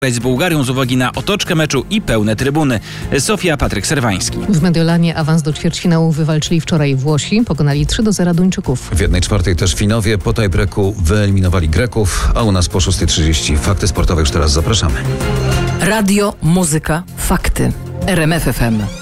z Bułgarią z uwagi na otoczkę meczu i pełne trybuny. Sofia Patryk Serwański. W Mediolanie awans do ćwierćfinału wywalczyli wczoraj Włosi. Pokonali 3-0 Duńczyków. W 1/4 też Finowie po tiebreaku wyeliminowali Greków, a u nas po 6:30. Fakty sportowe już teraz zapraszamy. Radio, muzyka, fakty. RMF FM.